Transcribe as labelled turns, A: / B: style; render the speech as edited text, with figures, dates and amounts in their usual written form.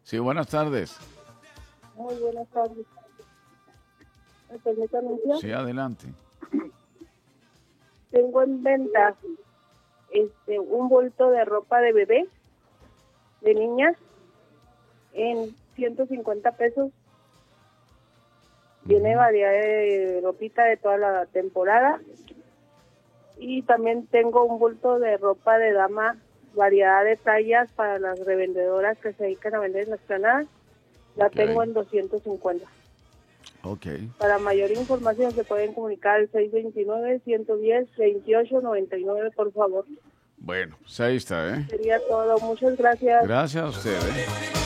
A: Sí, buenas tardes.
B: Muy buenas tardes. ¿Me permite anunciar?
A: Sí, adelante.
B: Tengo en venta un bulto de ropa de bebé, de niñas, en 150 pesos. Tiene variedad de ropita de toda la temporada. Y también tengo un bulto de ropa de dama, variedad de tallas para las revendedoras que se dedican a vender en la explanada. La tengo en 250.
A: Ok.
B: Para mayor información se pueden comunicar al 629-110-2899, por favor.
A: Bueno, pues ahí está, ¿eh?
B: Sería todo. Muchas gracias.
A: Gracias a usted, ¿eh?